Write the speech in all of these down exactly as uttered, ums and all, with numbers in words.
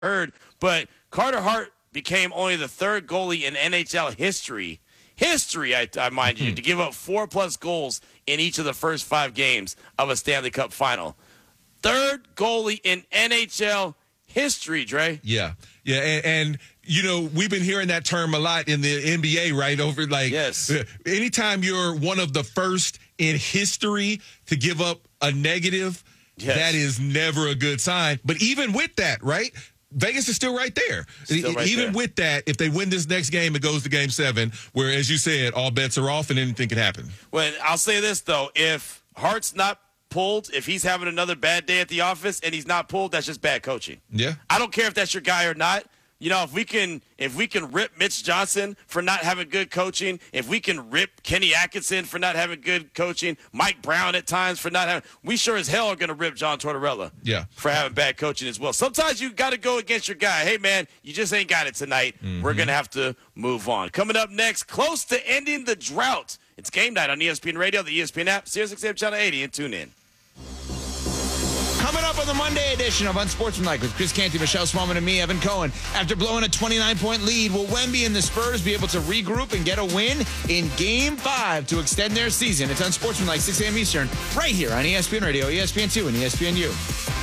heard, but Carter Hart became only the third goalie in N H L history, history, I, I mind you, to give up four-plus goals in each of the first five games of a Stanley Cup final. Third goalie in N H L history, Dre. Yeah, yeah, and, and you know, we've been hearing that term a lot in the N B A, right? Over like, yes. anytime you're one of the first in history to give up a negative, yes. that is never a good sign. But even with that, right? Vegas is still right there. Still right Even there. with that, if they win this next game, it goes to game seven, where, as you said, all bets are off and anything can happen. Well, I'll say this, though. If Hart's not pulled, if he's having another bad day at the office and he's not pulled, that's just bad coaching. Yeah. I don't care if that's your guy or not. You know, if we can if we can rip Mitch Johnson for not having good coaching, if we can rip Kenny Atkinson for not having good coaching, Mike Brown at times for not having, we sure as hell are going to rip John Tortorella yeah. for having bad coaching as well. Sometimes you got to go against your guy. Hey, man, you just ain't got it tonight. Mm-hmm. We're going to have to move on. Coming up next, close to ending the drought. It's game night on E S P N Radio, the E S P N app, Sirius X M Channel eighty, and tune in. Coming up on the Monday edition of Unsportsmanlike with Chris Canty, Michelle Smallman, and me, Evan Cohen. After blowing a twenty-nine point lead, will Wemby and the Spurs be able to regroup and get a win in Game five to extend their season? It's Unsportsmanlike, six a.m. Eastern, right here on E S P N Radio, E S P N two, and E S P N U.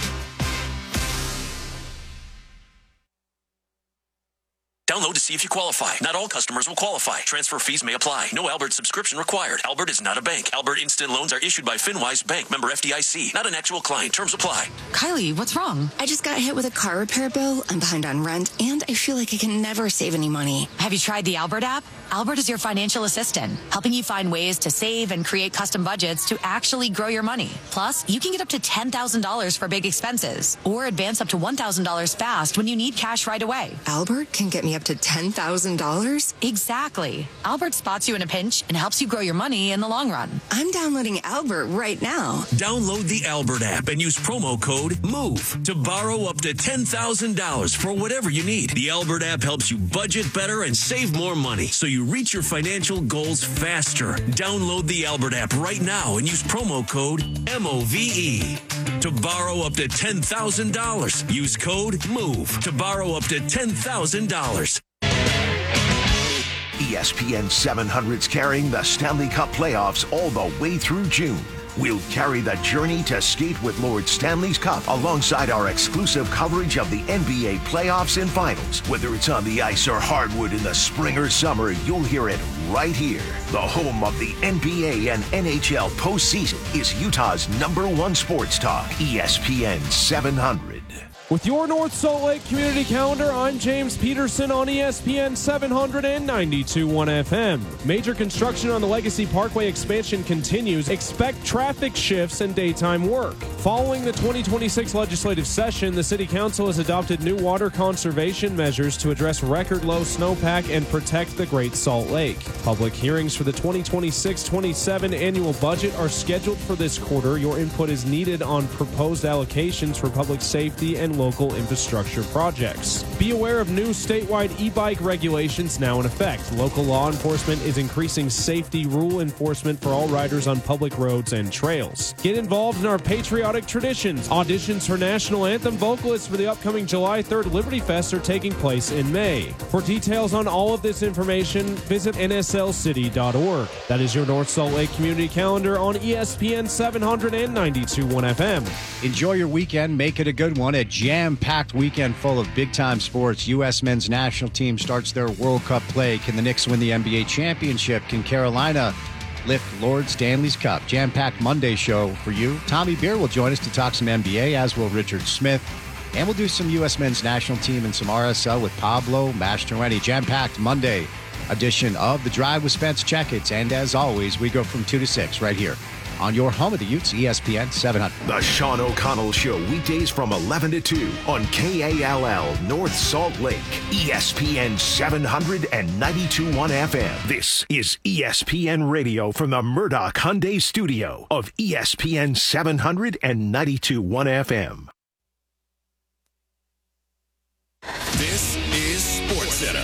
Download to see if you qualify. Not all customers will qualify. Transfer fees may apply. No Albert subscription required. Albert is not a bank. Albert Instant Loans are issued by FinWise Bank, member F D I C. Not an actual client. Terms apply. Kylie, what's wrong? I just got hit with a car repair bill. I'm behind on rent, and I feel like I can never save any money. Have you tried the Albert app? Albert is your financial assistant, helping you find ways to save and create custom budgets to actually grow your money. Plus, you can get up to ten thousand dollars for big expenses, or advance up to one thousand dollars fast when you need cash right away. Albert can get me up to ten thousand dollars? Exactly. Albert spots you in a pinch and helps you grow your money in the long run. I'm downloading Albert right now. Download the Albert app and use promo code MOVE to borrow up to ten thousand dollars for whatever you need. The Albert app helps you budget better and save more money so you reach your financial goals faster. Download the Albert app right now and use promo code M O V E to borrow up to ten thousand dollars. Use code MOVE to borrow up to ten thousand dollars. E S P N seven hundred's carrying the Stanley Cup playoffs all the way through June. We'll carry the journey to skate with Lord Stanley's Cup alongside our exclusive coverage of the N B A playoffs and finals. Whether it's on the ice or hardwood in the spring or summer, you'll hear it right here. The home of the N B A and N H L postseason is Utah's number one sports talk, E S P N seven hundred. With your North Salt Lake Community Calendar, I'm James Peterson on E S P N seven hundred and ninety-two point one F M. Major construction on the Legacy Parkway expansion continues. Expect traffic shifts and daytime work. Following the twenty twenty-six legislative session, the City Council has adopted new water conservation measures to address record low snowpack and protect the Great Salt Lake. Public hearings for the twenty twenty-six twenty-seven annual budget are scheduled for this quarter. Your input is needed on proposed allocations for public safety and local infrastructure projects. Be aware of new statewide e-bike regulations now in effect. Local law enforcement is increasing safety rule enforcement for all riders on public roads and trails. Get involved in our patriotic traditions. Auditions for national anthem vocalists for the upcoming July third Liberty Fest are taking place in May. For details on all of this information, visit N S L city dot org. That is your North Salt Lake Community Calendar on E S P N seven hundred and ninety-two point one F M. Enjoy your weekend. Make it a good one. A jam-packed weekend full of big-time sports. U S men's national team starts their World Cup play. Can the Knicks win the N B A championship? Can Carolina lift Lord Stanley's Cup? Jam-packed Monday show for you. Tommy Beer will join us to talk some N B A, as will Richard Smith. And we'll do some U S men's national team and some R S L with Pablo Mastroeni. Jam-packed Monday edition of The Drive with Spence Checkets. And as always, we go from two to six right here on your home of the Utes, E S P N seven hundred. The Sean O'Connell Show, weekdays from eleven to two on K A L L North Salt Lake, E S P N seven hundred ninety-two point one F M. This is E S P N Radio from the Murdoch Hyundai studio of E S P N seven hundred ninety-two point one F M. This is SportsCenter.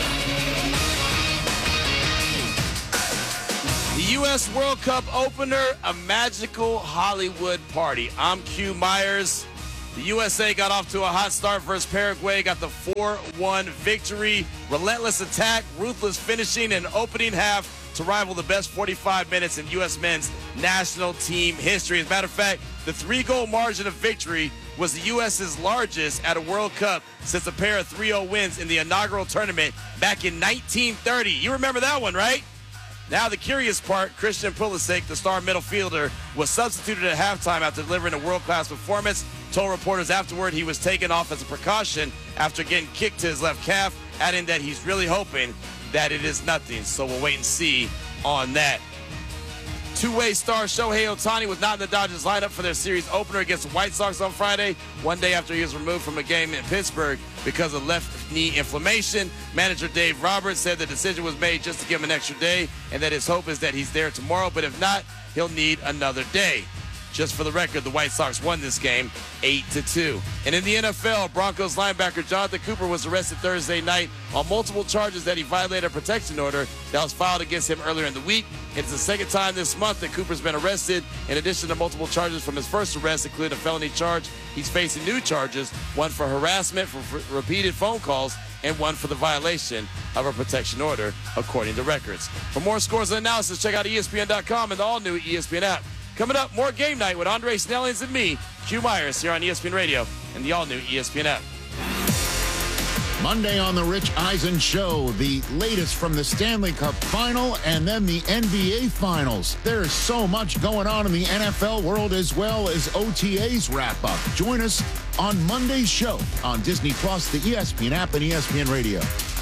The U S World Cup opener, a magical Hollywood party. I'm Q Myers. The U S A got off to a hot start versus Paraguay, got the four one victory. Relentless attack, ruthless finishing, and opening half to rival the best forty-five minutes in U S men's national team history. As a matter of fact, the three-goal margin of victory was the U S's largest at a World Cup since a pair of three oh wins in the inaugural tournament back in nineteen thirty. You remember that one, right? Now the curious part, Christian Pulisic, the star middle fielder, was substituted at halftime after delivering a world-class performance. Told reporters afterward he was taken off as a precaution after getting kicked to his left calf, adding that he's really hoping that it is nothing. So we'll wait and see on that. Two-way star Shohei Ohtani was not in the Dodgers lineup for their series opener against the White Sox on Friday, one day after he was removed from a game in Pittsburgh because of left knee inflammation. Manager Dave Roberts said the decision was made just to give him an extra day and that his hope is that he's there tomorrow, but if not, he'll need another day. Just for the record, the White Sox won this game eight to two. And in the N F L, Broncos linebacker Jonathan Cooper was arrested Thursday night on multiple charges that he violated a protection order that was filed against him earlier in the week. It's the second time this month that Cooper's been arrested. In addition to multiple charges from his first arrest, including a felony charge, he's facing new charges, one for harassment for for repeated phone calls, and one for the violation of a protection order, according to records. For more scores and analysis, check out E S P N dot com and the all-new E S P N app. Coming up, more Game Night with Andre Snellings and me, Q Myers, here on E S P N Radio and the all-new E S P N app. Monday on the Rich Eisen Show, the latest from the Stanley Cup Final and then the N B A Finals. There's so much going on in the N F L world as well as O T As wrap up. Join us on Monday's show on Disney Plus, the E S P N app, and E S P N Radio.